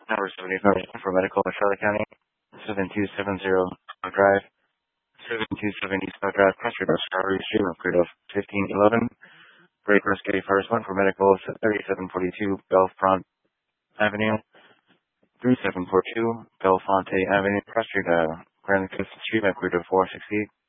Number 75 for medical in Charlotte County. 7270 Drive. 7270 South Drive, Country Bus, Strawberry Street, upgrade of 1511. Great Rescue First One for medical, 3742 Bellefonte Avenue. 3742 Bellefonte Avenue, Cross Street, Grand Coast Street, upgrade of 468.